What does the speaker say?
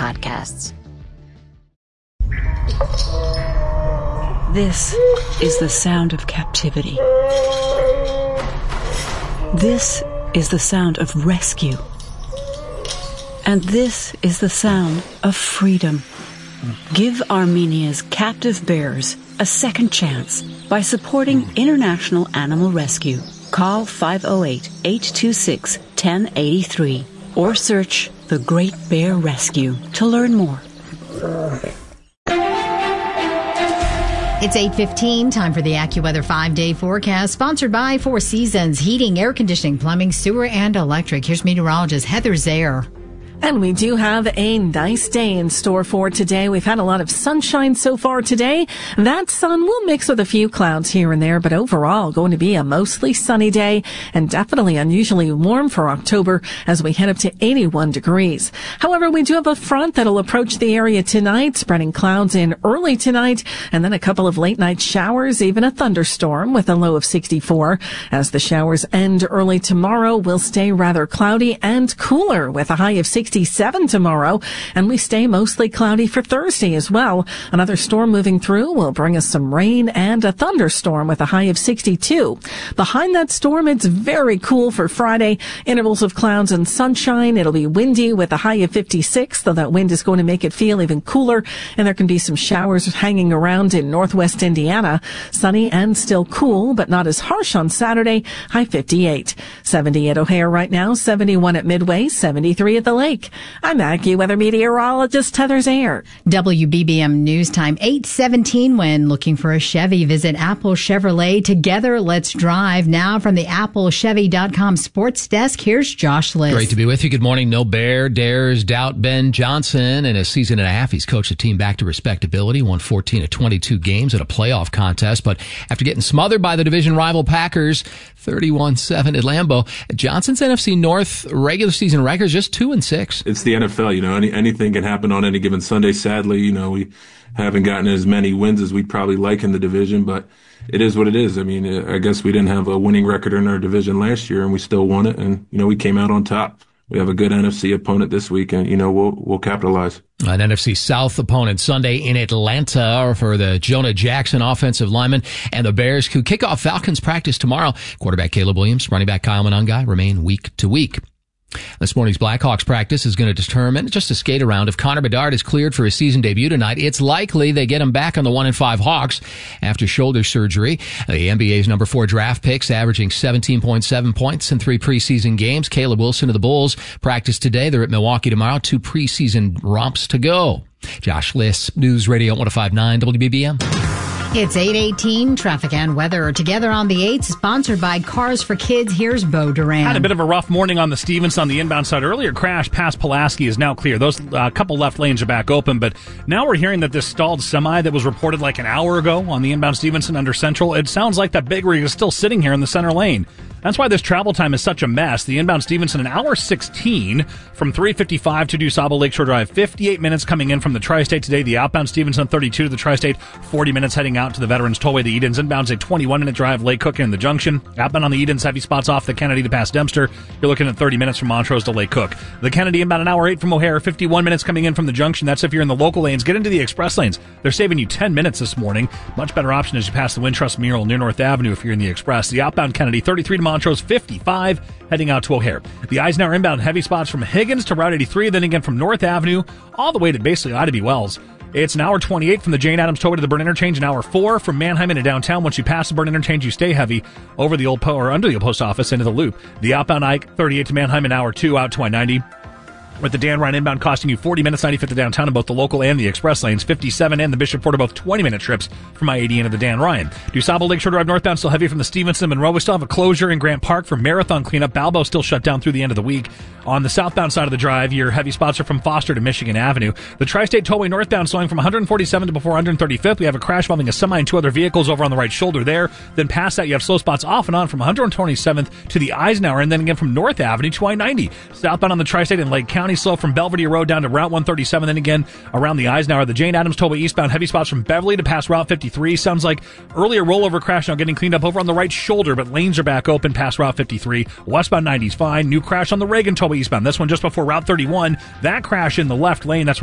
podcasts. This is the sound of captivity. This is the sound of rescue. And this is the sound of freedom. Give Armenia's captive bears a second chance by supporting International Animal Rescue. Call 508-826-1083 or search The Great Bear Rescue to learn more. It's 8:15, time for the AccuWeather 5-day forecast, sponsored by Four Seasons Heating, Air Conditioning, Plumbing, Sewer, and Electric. Here's meteorologist Heather Zaire. And we do have a nice day in store for today. We've had a lot of sunshine so far today. That sun will mix with a few clouds here and there, but overall going to be a mostly sunny day and definitely unusually warm for October as we head up to 81 degrees. However, we do have a front that'll approach the area tonight, spreading clouds in early tonight and then a couple of late night showers, even a thunderstorm with a low of 64. As the showers end early tomorrow, we'll stay rather cloudy and cooler with a high of 67 tomorrow, and we stay mostly cloudy for Thursday as well. Another storm moving through will bring us some rain and a thunderstorm with a high of 62. Behind that storm, it's very cool for Friday. Intervals of clouds and sunshine. It'll be windy with a high of 56, though that wind is going to make it feel even cooler, and there can be some showers hanging around in northwest Indiana. Sunny and still cool, but not as harsh on Saturday. High 58. 70 at O'Hare right now, 71 at Midway, 73 at the Lake. I'm AccuWeather meteorologist Heather Zaire. WBBM News Time, 8:17. When looking for a Chevy, visit Apple Chevrolet. Together, let's drive. Now from the AppleChevy.com sports desk, here's Josh Liss. Great to be with you. Good morning. No Bear dares doubt Ben Johnson. In a season and a half, he's coached the team back to respectability, won 14 of 22 games at a playoff contest. But after getting smothered by the division rival Packers, 31-7 at Lambeau, Johnson's NFC North regular season record is just 2-6. It's the NFL, anything can happen on any given Sunday. Sadly, we haven't gotten as many wins as we'd probably like in the division, but it is what it is. I mean, I guess we didn't have a winning record in our division last year, and we still won it, and, we came out on top. We have a good NFC opponent this week, and, we'll capitalize. An NFC South opponent Sunday in Atlanta for the Jonah Jackson offensive lineman and the Bears, who kick off Falcons practice tomorrow. Quarterback Caleb Williams, running back Kyle Monangai remain week to week. This morning's Blackhawks practice is going to determine, just a skate around, if Connor Bedard is cleared for his season debut tonight. It's likely they get him back on the 1-5 Hawks after shoulder surgery. The NBA's number 4 draft picks, averaging 17.7 points in 3 preseason games. Caleb Wilson of the Bulls practice today. They're at Milwaukee tomorrow. 2 preseason romps to go. Josh Liss, News Radio 105.9 WBBM. It's 8:18. Traffic and weather together on the 8th, sponsored by Cars for Kids. Here's Bo Duran. Had a bit of a rough morning on the Stevenson on the inbound side. Earlier crash past Pulaski is now clear. Those couple left lanes are back open, but now we're hearing that this stalled semi that was reported like an hour ago on the inbound Stevenson under Central, it sounds like that big rig is still sitting here in the center lane. That's why this travel time is such a mess. The inbound Stevenson, an hour 16 from 355 to DuSable Lakeshore Drive. 58 minutes coming in from the Tri-State today. The outbound Stevenson, 32 to the Tri-State. 40 minutes heading out to the Veterans Tollway. The Edens inbounds a 21-minute drive. Lake Cook in the junction. Outbound on the Edens, heavy spots off the Kennedy to pass Dempster. You're looking at 30 minutes from Montrose to Lake Cook. The Kennedy inbound an hour 8 from O'Hare. 51 minutes coming in from the junction. That's if you're in the local lanes. Get into the express lanes. They're saving you 10 minutes this morning. Much better option as you pass the Wintrust mural near North Avenue if you're in the express. The outbound Kennedy, 33 to Montrose, 55 heading out to O'Hare. The Eisenhower inbound heavy spots from Higgins to Route 83, then again from North Avenue all the way to basically Ida B. Wells. It's an hour 28 from the Jane Addams Tollway to the Burn Interchange, an hour 4 from Manheim into downtown. Once you pass the Burn Interchange, you stay heavy over the old under the old post office into the loop. The outbound Ike, 38 to Manheim, an hour 2 out to I-90. With the Dan Ryan inbound costing you 40 minutes, 95 to downtown in both the local and the express lanes. 57 and the Bishop Ford are both 20-minute trips from I-80 into the Dan Ryan. DuSable Lakeshore Drive northbound still heavy from the Stevenson Monroe. We still have a closure in Grant Park for marathon cleanup. Balbo still shut down through the end of the week. On the southbound side of the drive, your heavy spots are from Foster to Michigan Avenue. The Tri-State Tollway northbound slowing from 147 to before 135th. We have a crash involving a semi and 2 other vehicles over on the right shoulder there. Then past that, you have slow spots off and on from 127th to the Eisenhower, and then again from North Avenue to I-90. Southbound on the Tri-State in Lake County, slow from Belvedere Road down to Route 137, then again around the Eisenhower. The Jane Addams Tollway eastbound heavy spots from Beverly to past Route 53. Sounds like earlier rollover crash now getting cleaned up over on the right shoulder, but lanes are back open past Route 53. Westbound 90's fine. New crash on the Reagan Tollway eastbound. This one just before Route 31. That crash in the left lane, that's